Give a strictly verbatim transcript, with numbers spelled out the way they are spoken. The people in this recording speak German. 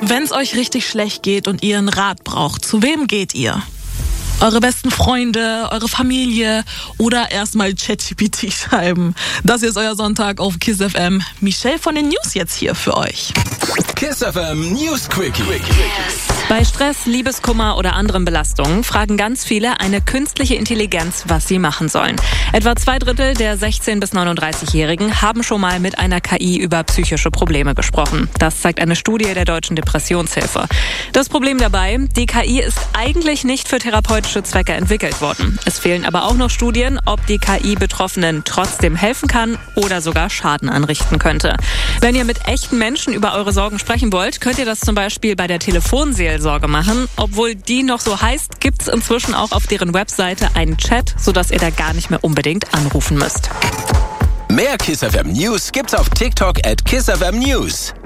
Wenn's euch richtig schlecht geht und ihr einen Rat braucht, zu wem geht ihr? Eure besten Freunde, eure Familie oder erstmal ChatGPT schreiben. Das hier ist euer Sonntag auf KISS F M. Michelle von den News jetzt hier für euch. KISS F M News Quickie. Bei Stress, Liebeskummer oder anderen Belastungen fragen ganz viele eine künstliche Intelligenz, was sie machen sollen. Etwa zwei Drittel der sechzehn- bis neununddreißigjährigen haben schon mal mit einer K I über psychische Probleme gesprochen. Das zeigt eine Studie der Deutschen Depressionshilfe. Das Problem dabei, die K I ist eigentlich nicht für therapeutische Zwecke entwickelt worden. Es fehlen aber auch noch Studien, ob die K I Betroffenen trotzdem helfen kann oder sogar Schaden anrichten könnte. Wenn ihr mit echten Menschen über eure Sorgen sprechen wollt, könnt ihr das zum Beispiel bei der Telefonseelsorge machen. Obwohl die noch so heißt, gibt es inzwischen auch auf deren Webseite einen Chat, sodass ihr da gar nicht mehr unbedingt anrufen müsst. Mehr KISS F M News gibt's auf TikTok at KISS F M News.